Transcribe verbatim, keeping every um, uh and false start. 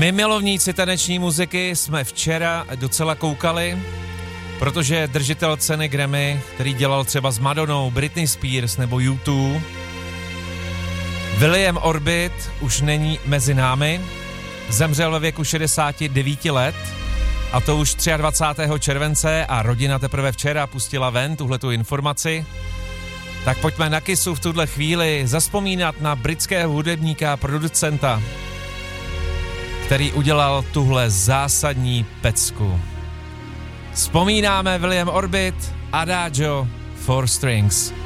My milovníci taneční muziky jsme včera docela koukali, protože držitel ceny Grammy, který dělal třeba s Madonou, Britney Spears nebo U dva, William Orbit už není mezi námi, zemřel ve věku šedesáti devíti let, a to už dvacátého třetího července, a rodina teprve včera pustila ven tuhletu informaci. Tak pojďme na Kissu v tuhle chvíli zazpomínat na britského hudebníka a producenta, který udělal tuhle zásadní pecku. Vzpomínáme William Orbit, Adagio, Four Strings.